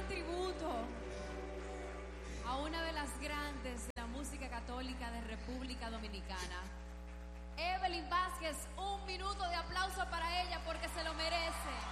tributo a una de las grandes de la música católica de República Dominicana. Evelyn Vázquez, un minuto de aplauso para ella porque se lo merece.